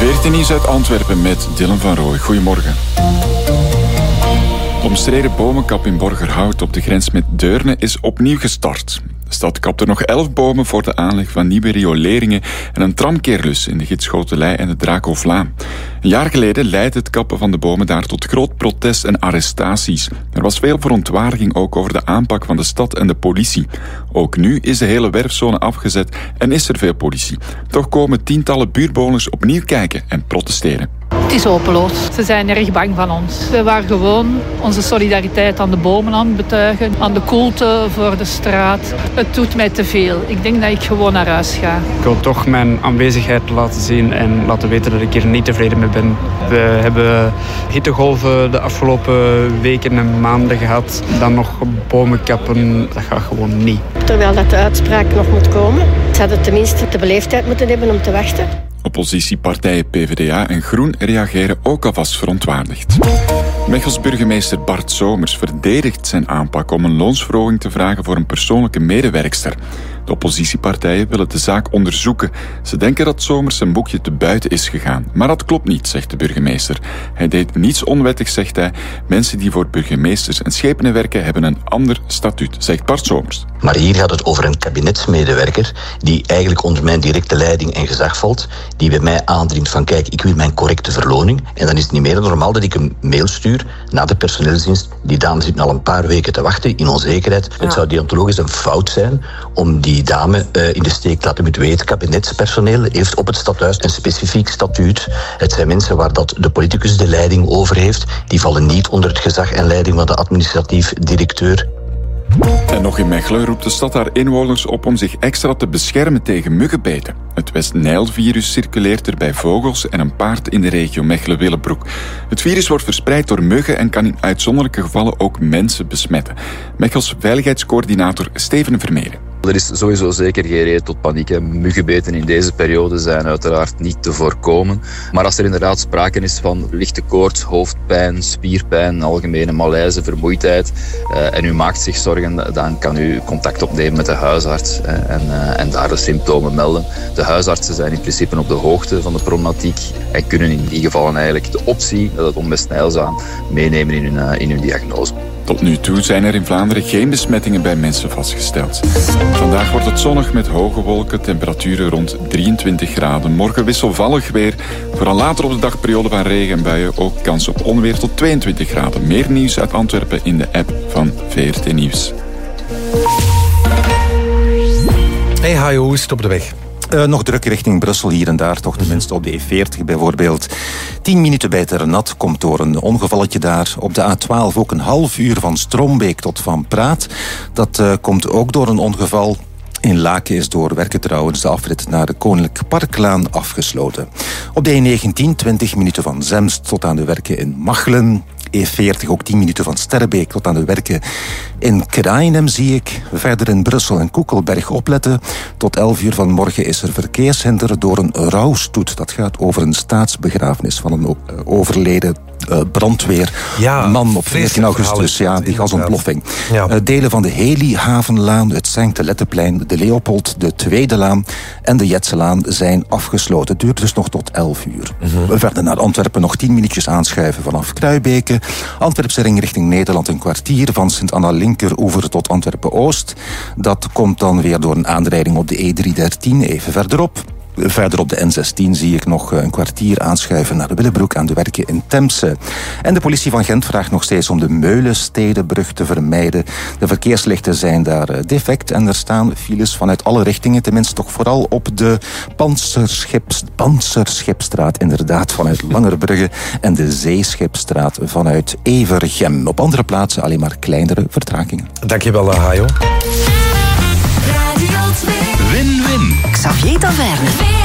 VRT Nieuws uit Antwerpen met Dylan van Rooij. Goedemorgen. De omstreden bomenkap in Borgerhout op de grens met Deurne is opnieuw gestart. De stad kapt er nog 11 bomen voor de aanleg van nieuwe rioleringen en een tramkeerlus in de Gidschotelij en de Draco-Vlaam. Een jaar geleden leidde het kappen van de bomen daar tot groot protest en arrestaties. Er was veel verontwaardiging ook over de aanpak van de stad en de politie. Ook nu is de hele werfzone afgezet en is er veel politie. Toch komen tientallen buurtbewoners opnieuw kijken en protesteren. Het is hopeloos. Ze zijn erg bang van ons. We waren gewoon onze solidariteit aan de bomen aan het betuigen, aan de koelte voor de straat. Het doet mij te veel. Ik denk dat ik gewoon naar huis ga. Ik wil toch mijn aanwezigheid laten zien en laten weten dat ik hier niet tevreden mee ben. We hebben hittegolven de afgelopen weken en maanden gehad. Dan nog bomen kappen, dat gaat gewoon niet. Terwijl dat de uitspraak nog moet komen, ze hadden tenminste de beleefdheid moeten hebben om te wachten. Oppositiepartijen PvdA en Groen reageren ook alvast verontwaardigd. Mechels burgemeester Bart Somers verdedigt zijn aanpak om een loonsverhoging te vragen voor een persoonlijke medewerkster. De oppositiepartijen willen de zaak onderzoeken. Ze denken dat Somers zijn boekje te buiten is gegaan. Maar dat klopt niet, zegt de burgemeester. Hij deed niets onwettig, zegt hij. Mensen die voor burgemeesters en schepenen werken hebben een ander statuut, zegt Bart Somers. Maar hier gaat het over een kabinetsmedewerker die eigenlijk onder mijn directe leiding en gezag valt, die bij mij aandringt van kijk, ik wil mijn correcte verloning. En dan is het niet meer dan normaal dat ik een mail stuur naar de personeelsdienst. Die dame zit al een paar weken te wachten in onzekerheid. Ja. Het zou deontologisch een fout zijn om die dame in de steek te laten moeten weten. Het kabinetspersoneel heeft op het stadhuis een specifiek statuut. Het zijn mensen waar dat de politicus de leiding over heeft. Die vallen niet onder het gezag en leiding van de administratief directeur. En nog in Mechelen roept de stad haar inwoners op om zich extra te beschermen tegen muggenbeten. Het West-Nijl-virus circuleert er bij vogels en een paard in de regio Mechelen-Willebroek. Het virus wordt verspreid door muggen en kan in uitzonderlijke gevallen ook mensen besmetten. Mechels veiligheidscoördinator Steven Vermeeren. Er is sowieso zeker geen reden tot paniek. Muggenbeten in deze periode zijn uiteraard niet te voorkomen. Maar als er inderdaad sprake is van lichte koorts, hoofdpijn, spierpijn, algemene malaise, vermoeidheid en u maakt zich zorgen, dan kan u contact opnemen met de huisarts en daar de symptomen melden. De huisartsen zijn in principe op de hoogte van de problematiek en kunnen in die gevallen eigenlijk de optie dat het onbesnijlzaam meenemen in hun diagnose. Tot nu toe zijn er in Vlaanderen geen besmettingen bij mensen vastgesteld. Vandaag wordt het zonnig met hoge wolken, temperaturen rond 23 graden. Morgen wisselvallig weer. Vooral later op de dag periode van regen en buien, ook kans op onweer tot 22 graden. Meer nieuws uit Antwerpen in de app van VRT Nieuws. Hey Hajo, hoe is het op de weg? Nog druk richting Brussel hier en daar, toch tenminste op de E40 bijvoorbeeld. 10 minuten bij Ternat komt door een ongevalletje daar. Op de A12 ook een half uur van Strombeek tot Van Praat. Dat komt ook door een ongeval. In Laken is door werken trouwens de afrit naar de Koninklijk Parklaan afgesloten. Op de E19 20 minuten van Zemst tot aan de werken in Machelen. E40 ook 10 minuten van Sterrebeek tot aan de werken in Kraaienhem zie ik. Verder in Brussel en Koekelberg opletten. Tot 11 uur vanmorgen is er verkeershinder door een rouwstoet. Dat gaat over een staatsbegrafenis van een overleden brandweerman op 14 augustus. Ja, die gasontploffing. Ja. Delen van de Heli-Havenlaan, het Saint-Lettenplein, de Leopold, de Tweede Laan en de Jetselaan zijn afgesloten. Het duurt dus nog tot 11 uur. We verder naar Antwerpen nog 10 minuutjes aanschuiven vanaf Kruibeke. Antwerpse ring richting Nederland een kwartier van Sint-Anna-Linkeroever tot Antwerpen-Oost. Dat komt dan weer door een aanrijding op de E313 even verderop. Verder op de N16 zie ik nog een kwartier aanschuiven naar de Willebroek aan de werken in Temse. En de politie van Gent vraagt nog steeds om de Meulenstedenbrug te vermijden. De verkeerslichten zijn daar defect en er staan files vanuit alle richtingen. Tenminste toch vooral op de Pantserschipstraat, inderdaad, vanuit Langerbrugge. En de Zeeschipstraat vanuit Evergem. Op andere plaatsen alleen maar kleinere vertragingen. Dankjewel, Hajo. Win-win. Xavier Taverne.